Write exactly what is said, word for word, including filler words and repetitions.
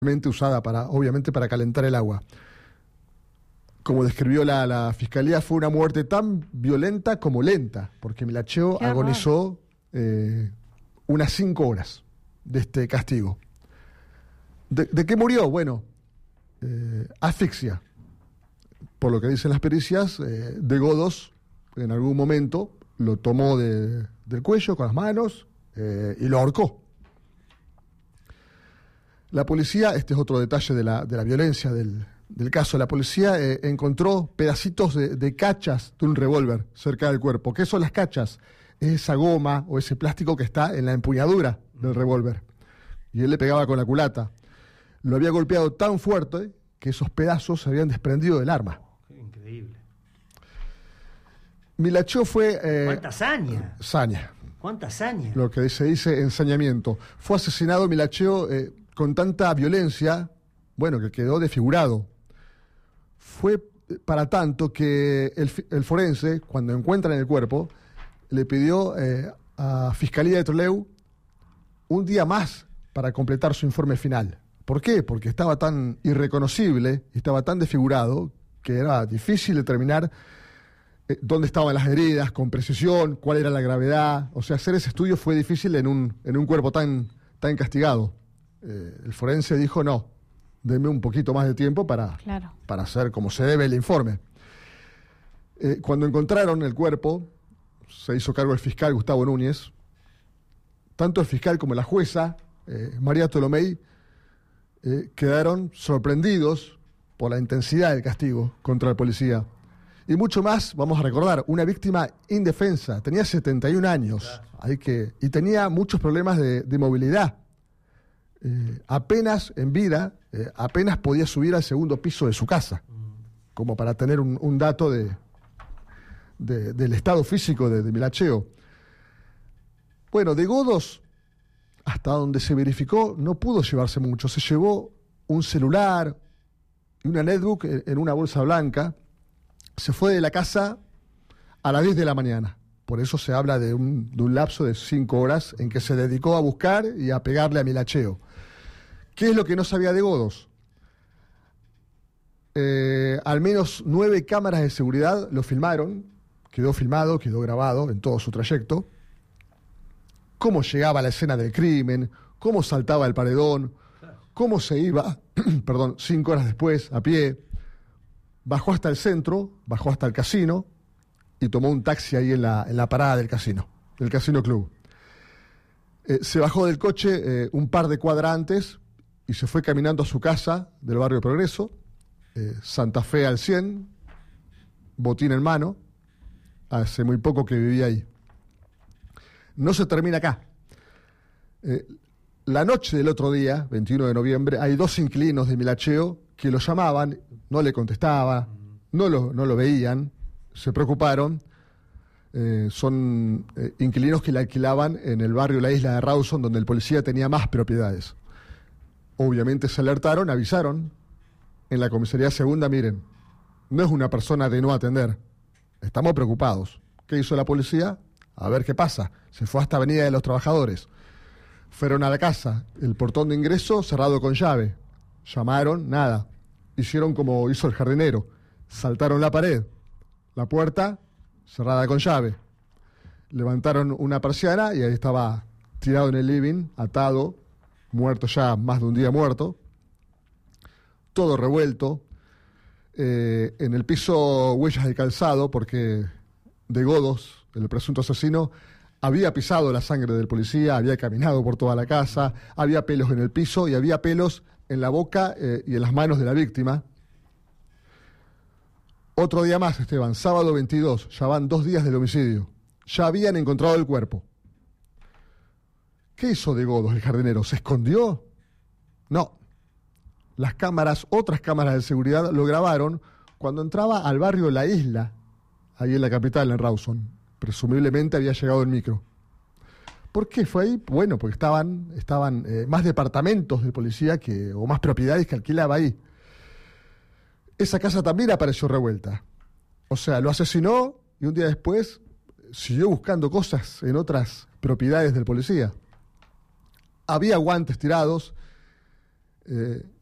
usada para, obviamente, para calentar el agua. Como describió la, la fiscalía, fue una muerte tan violenta como lenta, porque Milacheo Qué agonizó eh, unas cinco horas de este castigo. ¿De, de qué murió? Bueno, eh, asfixia. Por lo que dicen las pericias, eh, de Godos, en algún momento, lo tomó de, del cuello con las manos eh, y lo ahorcó. La policía, este es otro detalle de la, de la violencia del, del caso, la policía eh, encontró pedacitos de, de cachas de un revólver cerca del cuerpo. ¿Qué son las cachas? Es esa goma o ese plástico que está en la empuñadura del revólver. Y él le pegaba con la culata. Lo había golpeado tan fuerte que esos pedazos se habían desprendido del arma. Qué increíble. Milacheo fue... Eh, ¿Cuánta hazaña? Saña. ¿Cuánta hazaña? Lo que se dice ensañamiento. Fue asesinado Milacheo eh, con tanta violencia, bueno, que quedó desfigurado. Fue para tanto que el, el forense, cuando encuentran el cuerpo, le pidió eh, a Fiscalía de Trelew un día más para completar su informe final. ¿Por qué? Porque estaba tan irreconocible, estaba tan desfigurado, que era difícil determinar eh, dónde estaban las heridas con precisión, cuál era la gravedad. O sea, hacer ese estudio fue difícil en un, en un cuerpo tan, tan castigado. Eh, el forense dijo, no, denme un poquito más de tiempo para, Claro. para hacer como se debe el informe. Eh, cuando encontraron el cuerpo, se hizo cargo el fiscal Gustavo Núñez. Tanto el fiscal como la jueza, eh, María Tolomei, eh, quedaron sorprendidos por la intensidad del castigo contra el policía. Y mucho más, vamos a recordar, una víctima indefensa, tenía setenta y un años, claro. hay que, y tenía muchos problemas de, de movilidad. Eh, apenas en vida, eh, apenas podía subir al segundo piso de su casa, mm. como para tener un, un dato de, de, del estado físico de, de Milacheo. Bueno, de Godos, hasta donde se verificó, no pudo llevarse mucho. Se llevó un celular y una netbook en una bolsa blanca. Se fue de la casa a las diez de la mañana. Por eso se habla de un, de un lapso de cinco horas en que se dedicó a buscar y a pegarle a Milacheo. ¿Qué es lo que no sabía de Godos? Eh, al menos nueve cámaras de seguridad lo filmaron. Quedó filmado, quedó grabado en todo su trayecto. Cómo llegaba a la escena del crimen, cómo saltaba el paredón, cómo se iba, perdón, cinco horas después, a pie, bajó hasta el centro, bajó hasta el casino y tomó un taxi ahí en la, en la parada del casino, del Casino Club. Eh, se bajó del coche eh, un par de cuadras antes y se fue caminando a su casa del barrio Progreso, eh, Santa Fe al cien, botín en mano, hace muy poco que vivía ahí. No se termina acá. Eh, la noche del otro día, veintiuno de noviembre, hay dos inquilinos de Milacheo que lo llamaban, no le contestaba, no lo, no lo veían, se preocuparon. Eh, son eh, inquilinos que le alquilaban en el barrio La Isla de Rawson, donde el policía tenía más propiedades. Obviamente se alertaron, avisaron en la comisaría segunda, miren, no es una persona de no atender, estamos preocupados. ¿Qué hizo la policía? A ver qué pasa. Se fue hasta Avenida de los Trabajadores. Fueron a la casa, el portón de ingreso cerrado con llave. Llamaron, nada. Hicieron como hizo el jardinero. Saltaron la pared. La puerta cerrada con llave. Levantaron una persiana y ahí estaba tirado en el living, atado, muerto ya, más de un día muerto. Todo revuelto. Eh, en el piso huellas de calzado, porque de Godos, el presunto asesino, había pisado la sangre del policía, había caminado por toda la casa, había pelos en el piso y había pelos en la boca eh, y en las manos de la víctima. Otro día más, Esteban, sábado veintidós, ya van dos días del homicidio. Ya habían encontrado el cuerpo. ¿Qué hizo de Godos el jardinero? ¿Se escondió? No. Las cámaras, otras cámaras de seguridad lo grabaron cuando entraba al barrio La Isla, ahí en la capital, en Rawson. Presumiblemente había llegado en micro. ¿Por qué fue ahí? Bueno, porque estaban, estaban eh, más departamentos de policía que, o más propiedades que alquilaba ahí. Esa casa también apareció revuelta. O sea, lo asesinó y un día después siguió buscando cosas en otras propiedades del policía. Había guantes tirados Eh,